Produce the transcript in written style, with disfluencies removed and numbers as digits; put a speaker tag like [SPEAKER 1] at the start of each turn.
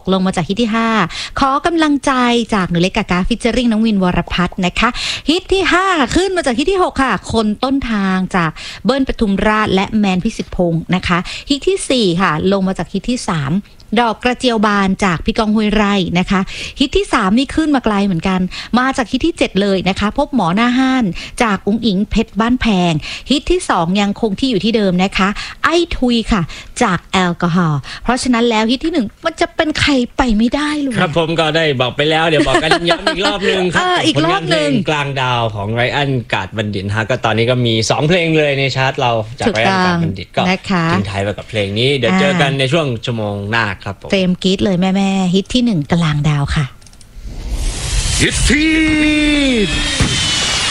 [SPEAKER 1] ลงมาจากฮิตที่5ขอกำลังใจจากหนูเล็กกากาฟิชเจอริ่งน้องวินวรพัฒน์นะคะฮิตที่5ขึ้นมาจากฮิตที่6ค่ะคนต้นทางจากเบิ้ลปทุมราชและแมนพิสิทธิ์พงศ์นะคะฮิตที่4ค่ะลงมาจากฮิตที่3ดอกกระเจียวบานจากพี่กองห้วยไร่นะคะฮิตที่3นี่ขึ้นมาไกลเหมือนกันมาจากฮิตที่7เลยนะคะพบหมอหน้าห้านจากอุ๋งอิงเพชรบ้านแพงฮิตที่2ยังคงที่อยู่ที่เดิมนะคะไอ้ทุยค่ะจากแอลกอฮอล์เพราะฉะนั้นแล้วฮิตที่1มันจะเป็นใครไปไม่ได้เลย
[SPEAKER 2] ครับผมก็ได้บอกไปแล้วเดี๋ยวบอกกันย้ำอีกรอบนึงครับ
[SPEAKER 1] อีกรอบนึง
[SPEAKER 2] กลางดาวของไรอันกาดบัณฑิตฮะก็ตอนนี้ก็มี2เพลงเลยในชาร์ตเราจากไรอันกาดบัณฑิตก็ทิ้งท้ายไปกับเพลงนี้เดี๋ยวเจอกันในช่วงชั่วโมงหน้าครับผม
[SPEAKER 1] เตรียมกรี๊ดเลยแม่ฮิตที่1กลางดาวค่ะ
[SPEAKER 3] ฮิตที่